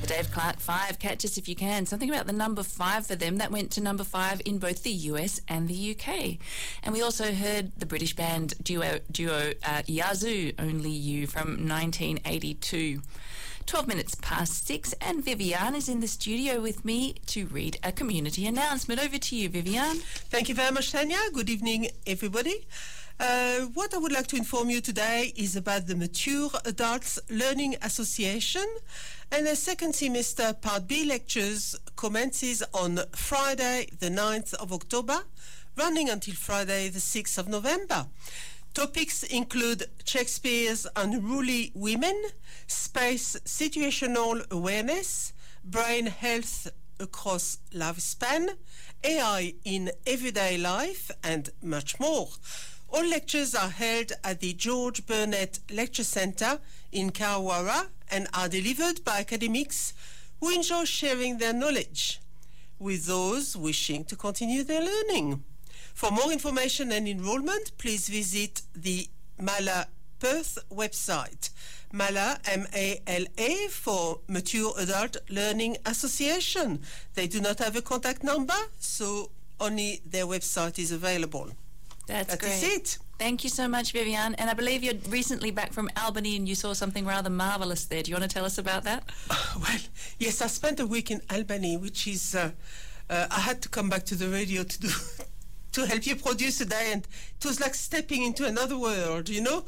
The Dave Clark 5, catch us if you can. Something about the number 5 for them. That went to number 5 in both the US and the UK. And we also heard the British band duo Yazoo, Only You, from 1982. 12 minutes past 6, and Viviane is in the studio with me to read a community announcement. Over to you, Viviane. Thank you very much, Tanya. Good evening, everybody. What I would like to inform you today is about the Mature Adults Learning Association, and the second semester Part B lectures commences on Friday the 9th of October, running until Friday the 6th of November. Topics include Shakespeare's Unruly Women, space situational awareness, brain health across lifespan, AI in everyday life, and much more. All lectures are held at the George Burnett Lecture Centre in Karawara and are delivered by academics who enjoy sharing their knowledge with those wishing to continue their learning. For more information and enrollment, please visit the Mala Perth website. Mala, M-A-L-A, for Mature Adult Learning Association. They do not have a contact number, so only their website is available. That's great. That is it. Thank you so much, Viviane. And I believe you're recently back from Albany and you saw something rather marvellous there. Do you want to tell us about that? Well, yes, I spent a week in Albany, which is, I had to come back to the radio to help you produce today, and it was like stepping into another world, you know?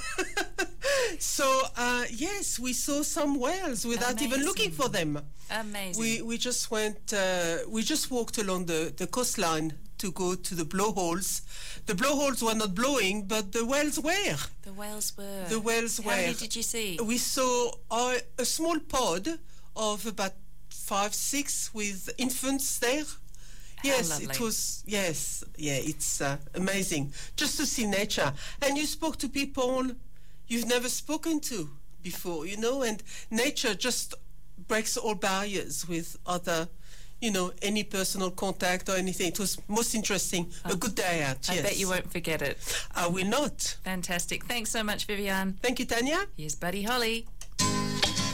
So, yes, we saw some whales without even looking for them. Amazing. We just went, we just walked along the coastline to go to the blowholes. The blowholes were not blowing, but the whales were. The whales were. The whales were. How many did you see? We saw a small pod of about 5, 6 with infants there. Yes, lovely. it was, yes, yeah, it's amazing just to see nature. And you spoke to people you've never spoken to before, you know, and nature just breaks all barriers with other, you know, any personal contact or anything. It was most interesting. A good day out, yes. I bet you won't forget it. I will not. Fantastic. Thanks so much, Viviane. Thank you, Tanya. Here's Buddy Holly.